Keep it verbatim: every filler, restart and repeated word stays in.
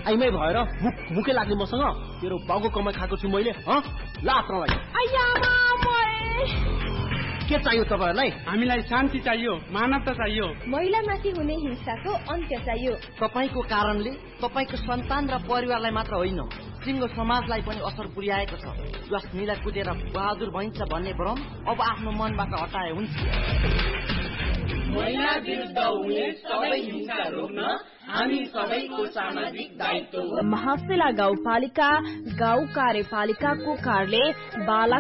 आइमै भएर मुख मुखे लाग्ने मसँग तेरो बाउको कमाई खाएको छु मैले ह लात्रलाई के चाहियो तपाईहरुलाई हामीलाई शान्ति चाहियो मानवता चाहियो महिलामाथि हुने हिंसाको अन्त्य चाहियो तपाईको कारणले तपाईको सन्तान र परिवारलाई मात्र होइन सिंगो समाजलाई पनि असर पुर्याएको छ ज्वास्नीला कुटेर बहादुर भइन्छ भन्ने भ्रम अब आफ्नो मनबाट हटाए हुन्छ महिला विरुद्ध हुने सबै हिंसा रोक्न हामी सबैको सामाजिक दायित्व हो। महासेला गाउँपालिका गाउँ कार्यपालिकाको कार्यालय बाला